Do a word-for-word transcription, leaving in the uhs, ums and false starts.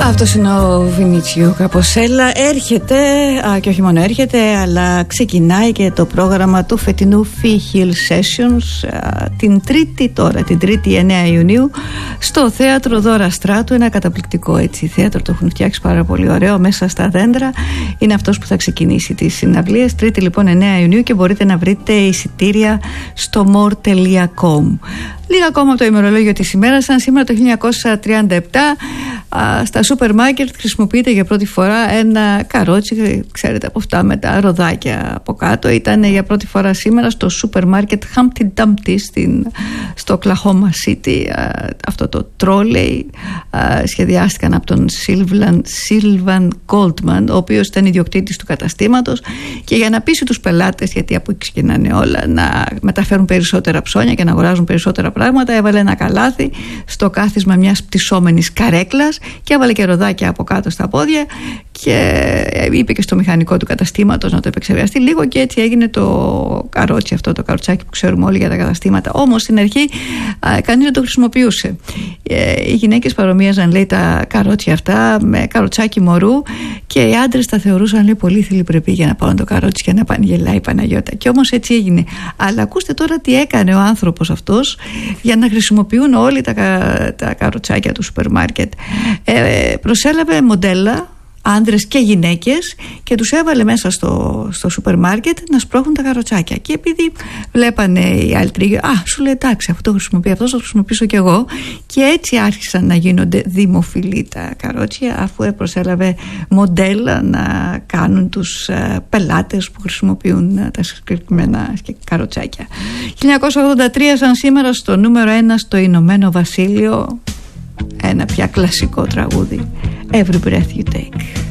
Αυτός είναι ο Βινίτσιο Καποσέλα. Έρχεται, α, και όχι μόνο έρχεται, αλλά ξεκινάει και το πρόγραμμα του φετινού Fee Hill Sessions α, την Τρίτη τώρα, την Τρίτη εννέα Ιουνίου, στο Θέατρο Δώρα Στράτου. Ένα καταπληκτικό έτσι θέατρο, το έχουν φτιάξει πάρα πολύ ωραίο, μέσα στα δέντρα. Είναι αυτός που θα ξεκινήσει τις συναυλίες. Τρίτη λοιπόν εννέα Ιουνίου, και μπορείτε να βρείτε εισιτήρια στο more τελεία com. Λίγα ακόμα από το ημερολόγιο της ημέρας. Σαν σήμερα το χίλια εννιακόσια τριάντα επτά, α, στα σούπερ μάρκετ χρησιμοποιείται για πρώτη φορά ένα καρότσι, ξέρετε, από αυτά με τα ροδάκια από κάτω. Ήταν για πρώτη φορά σήμερα στο σούπερ μάρκετ Humpty Dumpty στην, στο Oklahoma City. Α, αυτό το τρόλεϊ σχεδιάστηκαν από τον Sylvan, Sylvan Goldman, ο οποίος ήταν ιδιοκτήτης του καταστήματος, και για να πείσει τους πελάτες, γιατί από εκεί ξεκινάνε όλα, να μεταφέρουν περισσότερα ψώνια και να αγοράζουν περισσότερα πράγματα, έβαλε ένα καλάθι στο κάθισμα μιας πτυσσόμενης καρέκλας και έβαλε και ροδάκια από κάτω στα πόδια, και είπε και στο μηχανικό του καταστήματος να το επεξεργαστεί λίγο, και έτσι έγινε το καρότσι αυτό, το καροτσάκι που ξέρουμε όλοι για τα καταστήματα. Όμως στην αρχή α, κανείς δεν το χρησιμοποιούσε. Ε, οι γυναίκες παρομοίαζαν, λέει, τα καρότσια αυτά με καροτσάκι μωρού, και οι άντρες τα θεωρούσαν, λέει, πολύ θηλυπρεπή για να πάρουν το καρότσι και να πάνε, γελάει η Παναγιώτα. Και όμως έτσι έγινε. Αλλά ακούστε τώρα τι έκανε ο άνθρωπος αυτός για να χρησιμοποιούν όλοι τα, τα καροτσάκια του σούπερ μάρκετ. Ε, προσέλαβε μοντέλα, άντρες και γυναίκες, και τους έβαλε μέσα στο, στο σούπερ μάρκετ να σπρώχνουν τα καροτσάκια. Και επειδή βλέπανε οι άλλοι τρίγοι, α, σου λέει, εντάξει, αυτό το χρησιμοποιεί αυτός, το χρησιμοποιήσω κι εγώ. Και έτσι άρχισαν να γίνονται δημοφιλή τα καρότσια, αφού προσέλαβε μοντέλα να κάνουν τους uh, πελάτες που χρησιμοποιούν uh, τα συγκεκριμένα καροτσάκια. χίλια εννιακόσια ογδόντα τρία, σαν σήμερα, στο νούμερο ένα στο Ηνωμένο Βασίλειο, ένα πια κλασικό τραγούδι, Every Breath You Take.